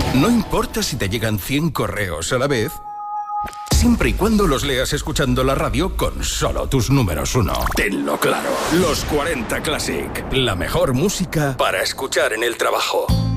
No importa si te llegan 100 correos a la vez, siempre y cuando los leas escuchando la radio con solo tus números 1. Tenlo claro. Los 40 Classic. La mejor música para escuchar en el trabajo.